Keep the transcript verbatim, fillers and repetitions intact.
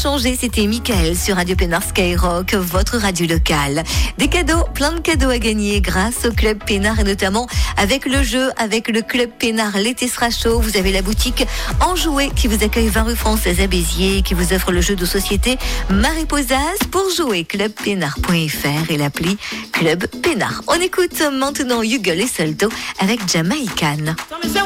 changé, c'était Michael sur Radio Pénard Skyrock, votre radio locale. Des cadeaux, plein de cadeaux à gagner grâce au Club Pénard et notamment avec le jeu, avec le Club Pénard. L'été sera chaud, vous avez la boutique Enjoué qui vous accueille vingt rue Française à Béziers, qui vous offre le jeu de société Mariposas. Pour jouer, club pénard point f r et l'appli Club Pénard. On écoute maintenant Hugues et Soldo avec Jamaican.